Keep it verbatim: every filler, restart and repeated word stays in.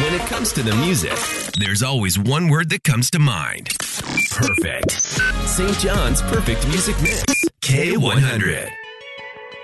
When it comes to the music, there's always one word that comes to mind. Perfect. Saint John's Perfect Music Mix. K one hundred.